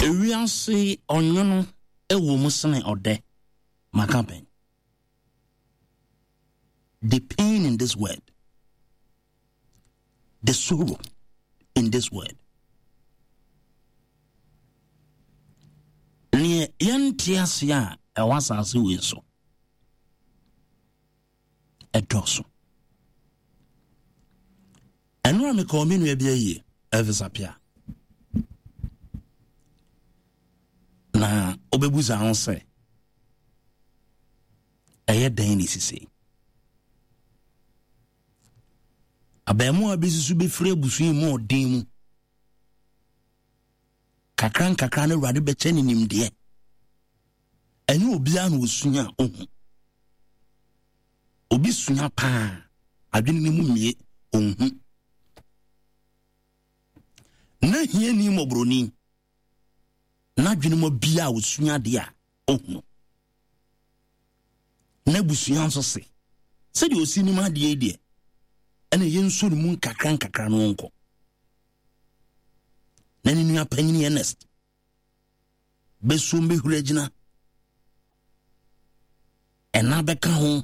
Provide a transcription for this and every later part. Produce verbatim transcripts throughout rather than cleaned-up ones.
we are say onyono e wo musene ode makapen. The pain in this word, the sorrow in this word. Ni yantiasia e wasase we so. Edoso. Enu am ko mi nu e bia yi evisapia. Na obebuza ho se eye dan ni sisi. Abemu abisusu be free busu mu odin mu. Kakran kakran na Awurade be cheni nimde. Enu obi an osunya ohu. Obi sunya pa adwene ni mu mie ohu. Na hie ni mobroni. Na adwene mo bia osunya de a ohu. Na busunya nso se. Se de osi ni ma de de. Ene yenso ni mun kakran kakran no nko. Na ni nua panyin Ernest. Beso mbe huragina. Ena beka ho.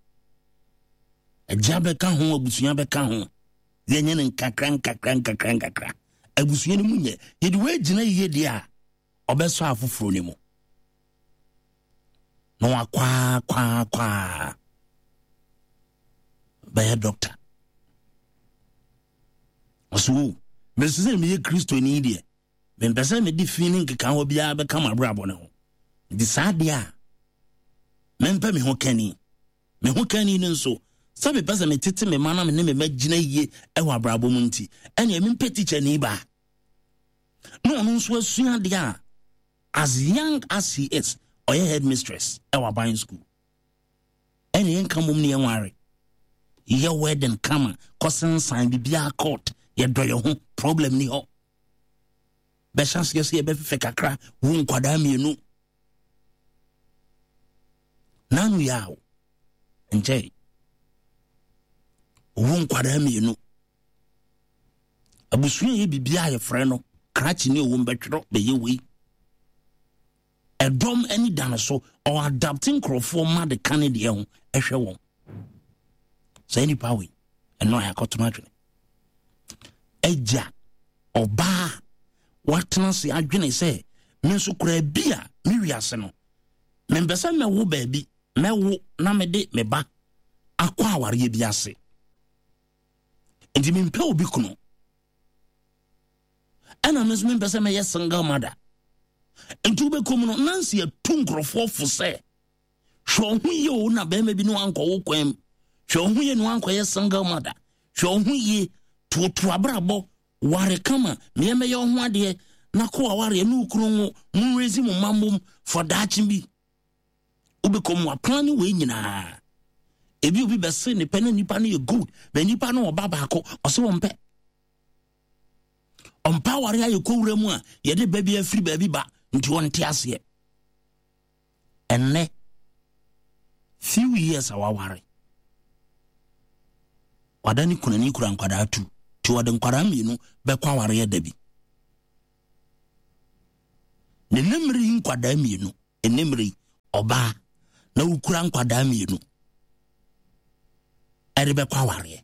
Eja beka ho abusunya beka ho. Yenye ne kakran kakran kakran kakran. Abusunya ni munye. Yedi we gina ye de a obeso afoforo ni mu. No akwa kwa kwa. Baye doctor. So, me say me Christo ni die. Me pese me di feeling ke kan ho bia be kama brabo ne ho. Di sadia. Me mpe me ho kani. Me ho kani ni nso. Sa me pese me tete me mana me ne me magina yie e ho brabo mu nti. Ene me mpe teacher ni ba. No no nso asua dia. As young as he is, or your headmistress e wa buying school. Ene yen kan mum ne yen ware. Ye wedding kama cousin sign bibia court. Ye do your home problem ni ho. Be chance yes ye be fe kakra wo nkwada mienu. Nanu yawo. Nje. Wo nkwada mienu. Abusuye ye bibia ye frɛ no krachi ni wo mbetwero be ye wi. Edom any dinosaur or adapting crofo ma de Canada ho ehwe won. Say any power and no yakotomatwe. Eja oba watena se adwene se me so kura bia me wiase no me mbesa me wo baabi me wo na me de me ba akwa aware bi ase enti me mpa obi kuno ana me so me mbesa me yes single mother enti ube komu no nansi e tunkrofo fo se hwo hu ye o na be me bi no anko wo kwam hwo hu ye no anko yes single mother hwo hu ye to to abrabo ware kama me me yo ho ade na ko ware no ukuru mu rezi mu mamum for that bi ubekom wa plan we nyina ebi obi be se ne pen nipa na ye good be nipa na oba ba ko ose wo mpe ompa ware aye ko wura mu a ye de baby afiri baby ba nti won te ase enne few years awaware wadani kunani kura nkwada atu ti wade nkwara mienu be kwa ware ya dabi ne nemri nkwada mienu enemri oba na ukura nkwada mienu ere be kwa ware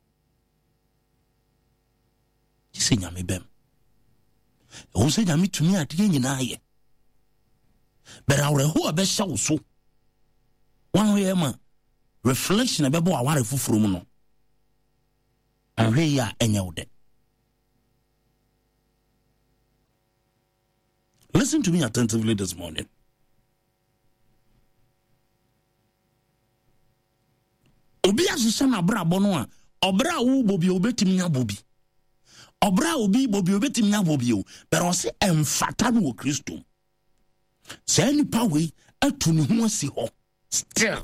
isi nyame bem o se nyame tumi ade nyina aye bera wore ho abe sha wo so wan ye ma reflection be bo aware fufuru mu no ya enyawde. Listen to me attentively this morning. Obi asese na bra bono a obra wo bobi obetim nya bobi. Obra obi bobi obetim nya bobi o. Pero se emfata no wo Kristo. Se ni pawe atu ne ho asi ho. Still.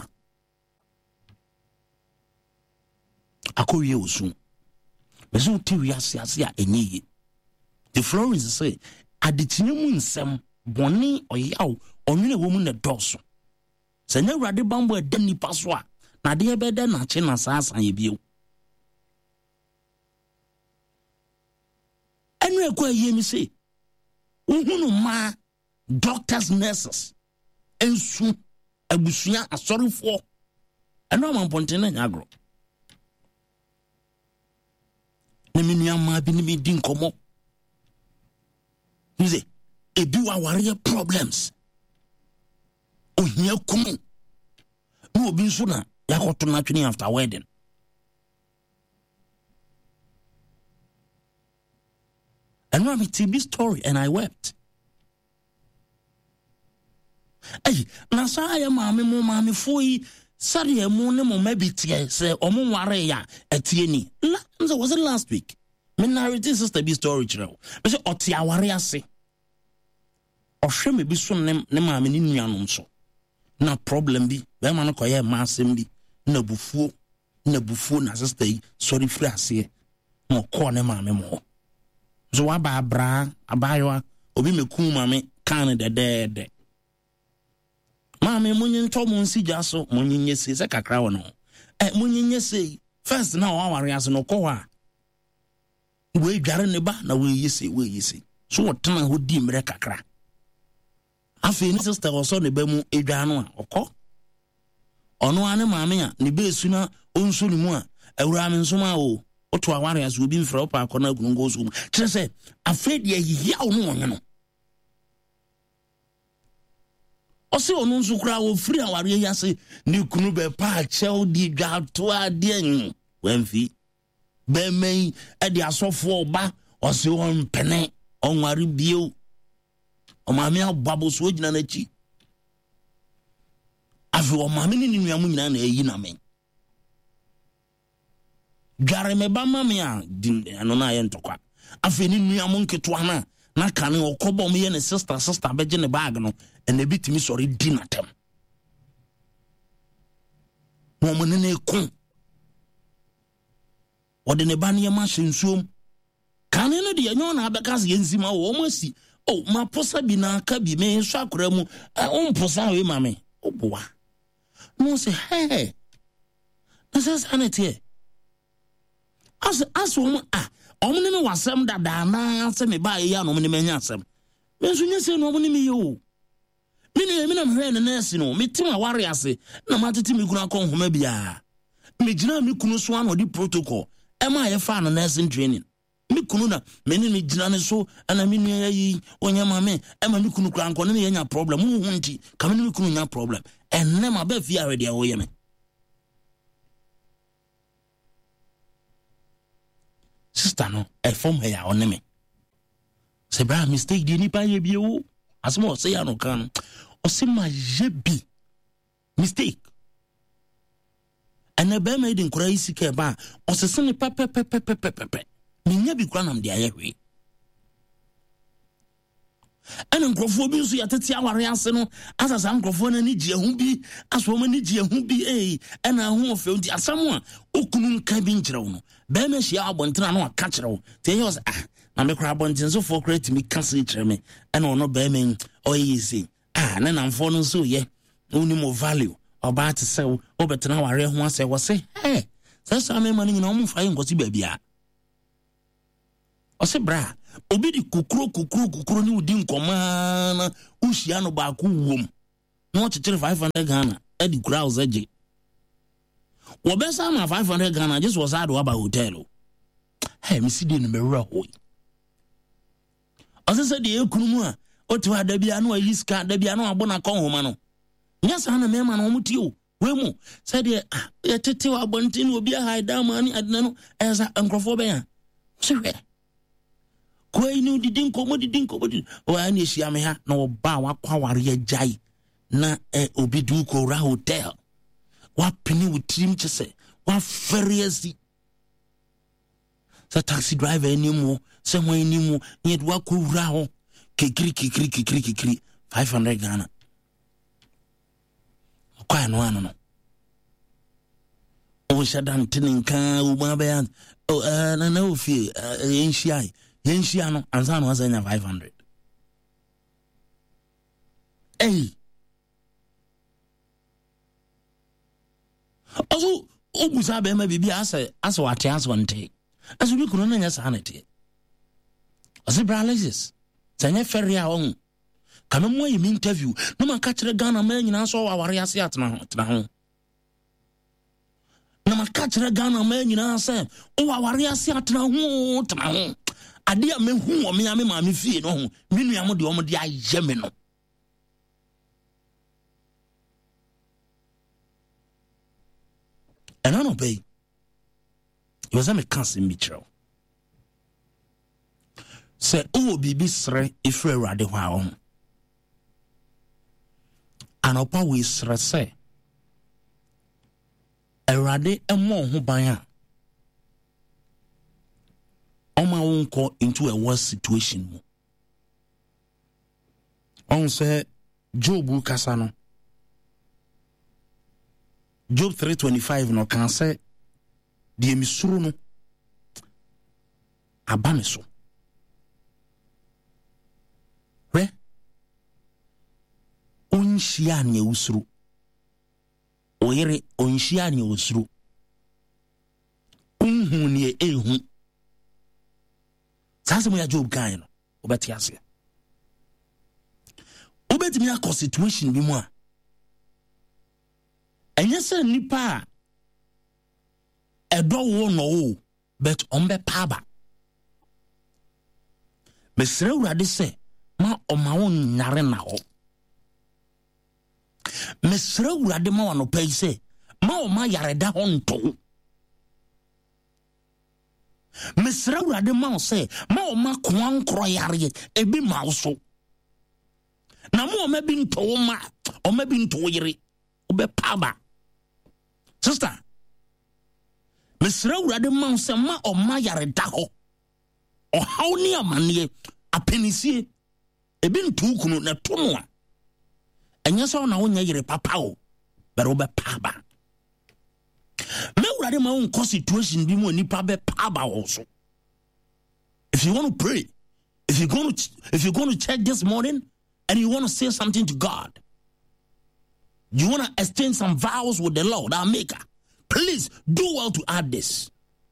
Akoye osun. Beso ti wi ase ase a enye. The Florence say adetine mu nsem boni oyaw onwene wo mu na doso. Se na Awurade bambo eda nipa so a na de be da na che na saasan ye bio. Enu ekwa ye mi say. Uhunu ma doctors, nurses, and soon abusuya asori for. And no man pontene agro. Niminya ma bi ni mi din komo. You say, e bi wa warrior problems. Ohia kumu. No obi nso na yakoto na twini after wedding. And now I'm a T V story and I wept. Hey, nasa aye mami mo mami foi sari e mo ne mo mebitie se omo ware ya etie ni. Was it last week? Me narrative sister be story chiro. Me say oti aware ase. Ohwe me bi so ne ne mami ni nuanom so. Na problem bi, be ma no koye ma asem bi, na bufuo, na bufuo na sister yi sorry free ase. Mo ko ne mami mo. So wa ba bra abayo obi meku mami kan de de de. Mami munyi nto mo nsi jaso munyi nyese se kakra wo no. Eh munyi nyese first na wa ware aso no ko wa. We dware ne ba na we yese we yese. So what na ho di mre kakra. Afi ni sister oso ne ba mu edwa no a okọ. Ono ane mami a ne be su na onso ni mu a awura me nso ma o. Oto aware aso obi mfra opa akona gungo so. Kire se afred ye hia wo no wonye no. Ose onu nso kura wo free aware yase ni kunu be pa chel di dwa to ade nyu wemfi be men e di asofo oba ose won pene onware bio o maami ababo so gina na chi afi o maami ni nuamu nyina na eyi na men gare me ba maami a din ano na ye ntokwa afi ni nuamu nketo ana na kane okobo me ye ne sister sister beje ne bag no and a bit me sorry dinner them. Woman in a con. What in a banner machine soon? Can you know the young Abakas Yenzima almost see? Oh, my posa bina kabi me shakremu, I won't posa with mammy. Oh, boy. No, say, hey, this is sanity. As as woman, ah, only was some that dana answer me by a young woman in Yansam. When you say no money me you. Mini mina mhwe ne nurse no metima ware ase na matete me kuna kon homa bia me gina me kunu so an odi protocol e ma ye fa no nursing training me kunu na me ni me gina ne so ana me nu yi onya ma me e ma me kunu kura anko ne nya problem hu hu nti ka me me kunu nya problem en ne ma ba fi are dia wo ye me sister no e form her ya on me se bra mistake di ni pa ye bi o asmo say ya no kan osima jebi mistake and ebe made in crazy ke ba osesene pepe pepe pepe pepe minya bi kura nam de ayehwe ana nkrofo bi nso yatete aware ase no asasa nkrofo na ni gie hu bi aso ma ni gie hu bi eh ana hu ofe nti asam a okunu nka bi nkyerɛw no be ma hia abontena na aka kyerɛw te ye os ah na me kura abonten so for create me kase kyerɛ me ana ono be men oyisi ah na namfo no so ye oni mo value oba te se obetena ware ho ase wo se eh se sa me mani nyina omo fa yin kwoti ba bia o se bra obi di kukuro kukuro kukuro ni udi nkoma na uhia no ba ku wom na o chechere five hundred Ghana e di kura ozaje wo be sa na five hundred Ghana just was ad about hotel hey me see dey no me ra hoy o se se dey ekunu mu a otu ada bia no ayi ska da bia no abona kon homa no nya sa na me ma no muti o we mu se dey e tete wa bontin obi a haida ma ni adna no eza nkrofo be ya se hwe kwai ni didin ko mo didin ko mo o ani hia me ha na wo ba wa kwa ware agai na e obi du ko ra hotel wa pini wutrim chese wa feriesi sa taxi driver ni mu se ho ni mu ni wa ko ra ho kikiri kikiri kikiri kikiri five hundred Ghana kwa no ano no o shadan tininka u ma be o na na ofi enhia enhia no ansa no asanya five hundred eh also obusa be ma bibi asa asa wate asa wante aso bi kuno na nya sanete asa paralysis sanya feria on kame mo yɛ me interview no man ka kyerɛ Ghana ma nyina so aware ase atena tena ho no man ka kyerɛ Ghana ma nyina sɛ o aware ase atena ho tena ho ade a me hu o me ame ma me fie no ho me nua mo de o mo de ayɛ me no ɛna no pay yo za me kanse mi kyerɛw sɛ o bibi srɛ ifre Awurade hɔ a ho anopa we srɛ sɛ Awurade ɛmɔ ho ban a ɔma wo nkɔ into a worse situation mu on sɛ Job kasa no Job three twenty-five no kan sɛ deɛ misuru no aba me so hwɛ onhyia ne usuru oyere onhyia ne usuru unhu ne ehu sase mo ya Job kan no obeti ase obeti mi akọ situation bi mu a enye se nipa edo wo no wo but ombe paba mesre Awurade se ma oma wo nyare na ho mesre Awurade ma wano pay se ma oma yareda ho nto mesre Awurade ma se ma oma koan kro yare ebi ma wo so na mo oma bi nto ma oma bi nto yire obe paba sister mesre Awurade ma se ma oma yareda ho o haw ni amane apenisie ebi ntu kunu na to no a enya so na wonya yire papa o bere obe paba me Awurade ma won situation bi mu nipa be paba also. If you want to pray, if you're going to if you're going to check this morning and you want to say something to God, you want to exchange some vows with the Lord our maker, please do well to add this.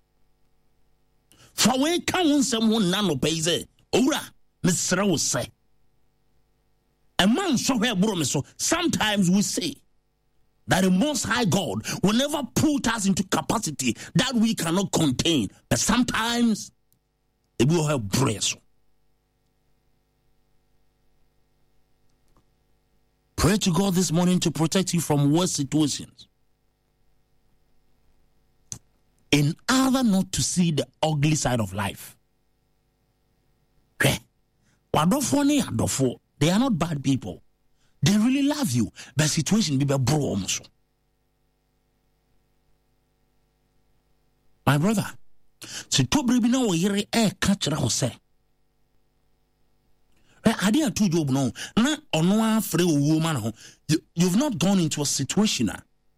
For we can someone nano pay ora Mister will say a man so here bro so sometimes we say that the Most High God will never put us into capacity that we cannot contain, but sometimes it will help brace. Pray to God this morning to protect you from worse situations, in order not to see the ugly side of life. Okay. They are not bad people. They really love you. But situation be bro almost. My brother, so to baby now here a catch ra say. I didn't to Job no. Na ono free woman ho. You've not gone into a situation.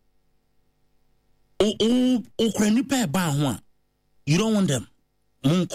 Oh oh oh krani pa ba ho. You don't want them.